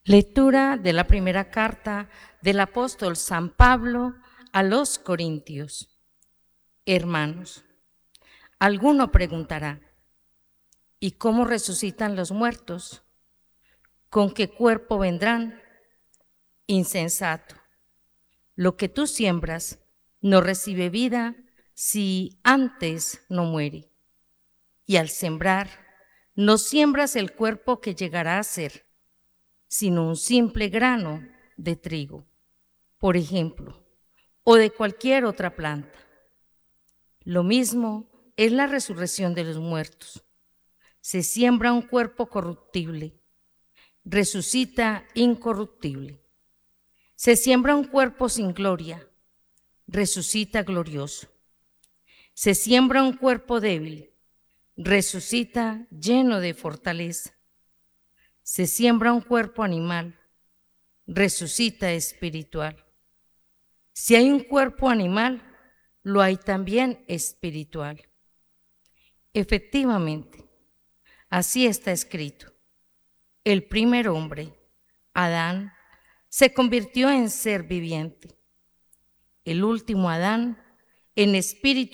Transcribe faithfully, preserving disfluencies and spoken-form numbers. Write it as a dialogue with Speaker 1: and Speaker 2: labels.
Speaker 1: Lectura de la primera carta del apóstol San Pablo a los Corintios. Hermanos, alguno preguntará, ¿y cómo resucitan los muertos? ¿Con qué cuerpo vendrán? Insensato. Lo que tú siembras no recibe vida si antes no muere. Y al sembrar, no siembras el cuerpo que llegará a ser, sino un simple grano de trigo, por ejemplo, o de cualquier otra planta. Lo mismo es la resurrección de los muertos. Se siembra un cuerpo corruptible, resucita incorruptible. Se siembra un cuerpo sin gloria, resucita glorioso. Se siembra un cuerpo débil, resucita lleno de fortaleza. Se siembra un cuerpo animal, resucita espiritual. Si hay un cuerpo animal, lo hay también espiritual. Efectivamente, así está escrito. El primer hombre, Adán, se convirtió en ser viviente. El último Adán, en espíritu